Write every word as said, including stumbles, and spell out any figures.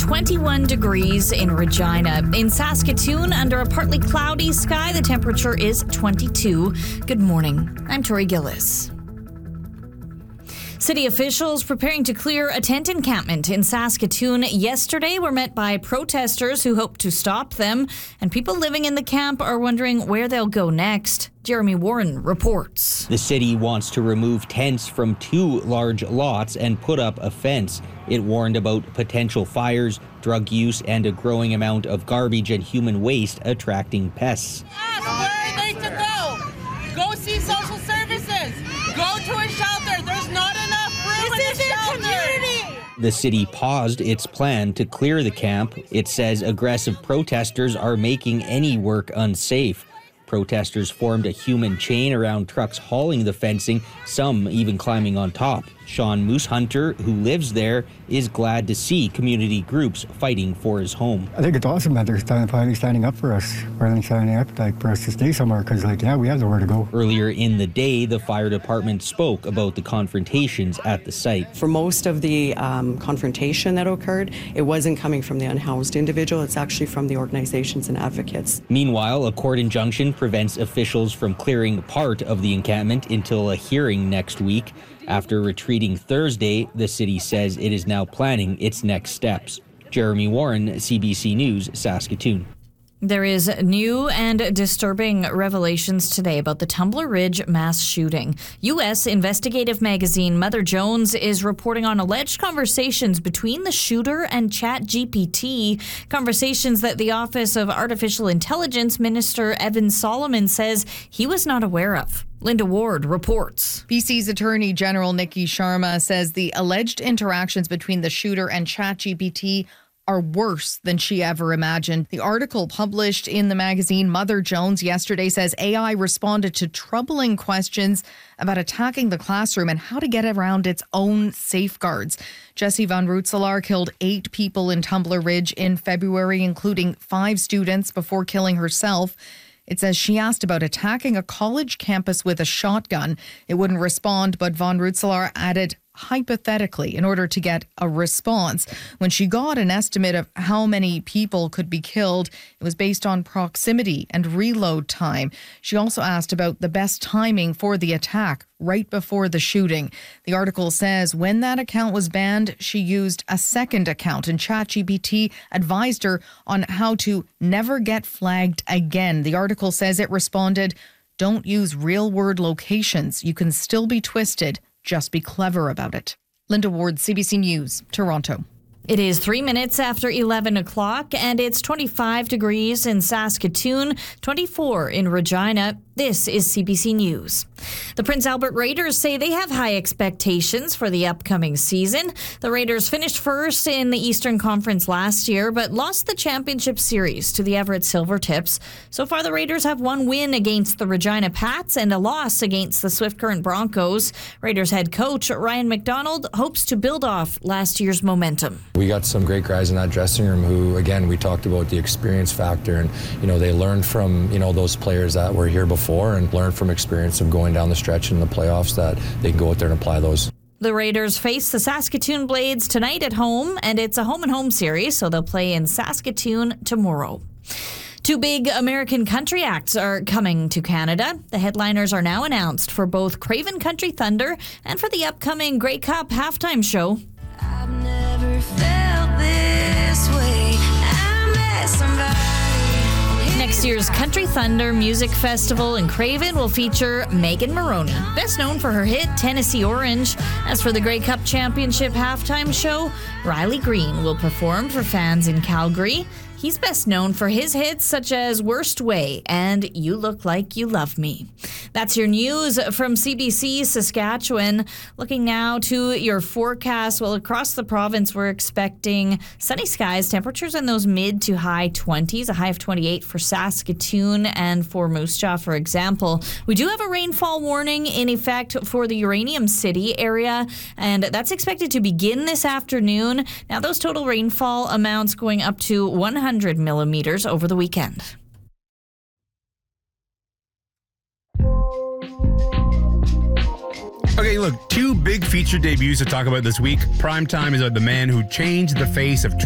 twenty-one degrees in Regina. In Saskatoon, under a partly cloudy sky, the temperature is twenty-two. Good morning. I'm Tori Gillis. City officials preparing to clear a tent encampment in Saskatoon yesterday were met by protesters who hope to stop them, and people living in the camp are wondering where they'll go next. Jeremy Warren reports. The city wants to remove tents from two large lots and put up a fence. It warned about potential fires, drug use, and a growing amount of garbage and human waste attracting pests. Ask where are they to go? Go see social services. Go to a shelter. There's not enough room in the shelter. Community. The city paused its plan to clear the camp. It says aggressive protesters are making any work unsafe. Protesters formed a human chain around trucks hauling the fencing, some even climbing on top. Sean Moosehunter, who lives there, is glad to see community groups fighting for his home. I think it's awesome that they're stand, finally standing up for us, finally standing up like, for us to stay somewhere, because, like, yeah, we have nowhere to go. Earlier in the day, the fire department spoke about the confrontations at the site. For most of the um, confrontation that occurred, it wasn't coming from the unhoused individual, it's actually from the organizations and advocates. Meanwhile, a court injunction prevents officials from clearing part of the encampment until a hearing next week. After retreating Thursday, the city says it is now planning its next steps. Jeremy Warren, C B C News, Saskatoon. There is new and disturbing revelations today about the Tumbler Ridge mass shooting. U S investigative magazine Mother Jones is reporting on alleged conversations between the shooter and ChatGPT, conversations that the Office of Artificial Intelligence Minister Evan Solomon says he was not aware of. Linda Ward reports. B C's Attorney General Nikki Sharma says the alleged interactions between the shooter and ChatGPT are worse than she ever imagined. The article published in the magazine Mother Jones yesterday says A I responded to troubling questions about attacking the classroom and how to get around its own safeguards. Jessie Van Rootselaar killed eight people in Tumbler Ridge in February, including five students, before killing herself. It says she asked about attacking a college campus with a shotgun. It wouldn't respond, but Van Rootselaar added hypothetically in order to get a response. When she got an estimate of how many people could be killed, it was based on proximity and reload time. She also asked about the best timing for the attack, right before the shooting. The article says when that account was banned, she used a second account, and ChatGPT advised her on how to never get flagged again. The article says it responded, "Don't use real word locations. You can still be twisted. Just be clever about it." Linda Ward, C B C News, Toronto. It is three minutes after eleven o'clock, and it's twenty-five degrees in Saskatoon, twenty-four in Regina. This is C B C News. The Prince Albert Raiders say they have high expectations for the upcoming season. The Raiders finished first in the Eastern Conference last year, but lost the championship series to the Everett Silvertips. So far, the Raiders have one win against the Regina Pats and a loss against the Swift Current Broncos. Raiders head coach Ryan McDonald hopes to build off last year's momentum. We got some great guys in that dressing room who, again, we talked about the experience factor, and, you know, they learned from, you know, those players that were here before and learned from experience of going down the stretch in the playoffs that they can go out there and apply those. The Raiders face the Saskatoon Blades tonight at home, and it's a home-and-home series, so they'll play in Saskatoon tomorrow. Two big American country acts are coming to Canada. The headliners are now announced for both Craven Country Thunder and for the upcoming Grey Cup halftime show. I've never felt this way. I met somebody. Next year's Country Thunder Music Festival in Craven will feature Megan Moroney, best known for her hit Tennessee Orange. As for the Grey Cup Championship halftime show, Riley Green will perform for fans in Calgary. He's best known for his hits such as Worst Way and You Look Like You Love Me. That's your news from C B C Saskatchewan. Looking now to your forecast. Well, across the province, we're expecting sunny skies, temperatures in those mid to high twenties, a high of twenty-eight for Saskatoon and for Moose Jaw, for example. We do have a rainfall warning in effect for the Uranium City area, and that's expected to begin this afternoon. Now, those total rainfall amounts going up to one hundred millimeters over the weekend. Okay, look, two big feature debuts to talk about this week. Primetime is about the man who changed the face of